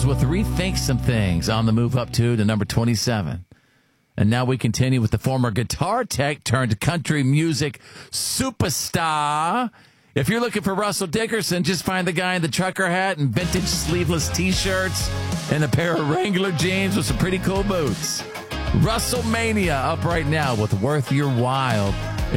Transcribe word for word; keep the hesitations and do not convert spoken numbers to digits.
with Rethink Some Things on the move up to the number twenty-seven. And now we continue with the former guitar tech turned country music superstar. If you're looking for Russell Dickerson, just find the guy in the trucker hat and vintage sleeveless T-shirts and a pair of Wrangler jeans with some pretty cool boots. Russell Mania up right now with Worth Your While.